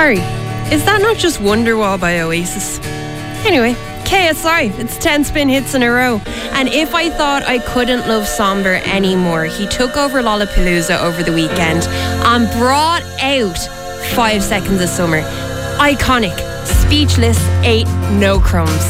Sorry, is that not just Wonderwall by Oasis? Anyway, KSI, it's 10 spin hits in a row. And if I thought I couldn't love Somber anymore, he took over Lollapalooza over the weekend and brought out 5 Seconds of Summer. Iconic, speechless, ate no crumbs.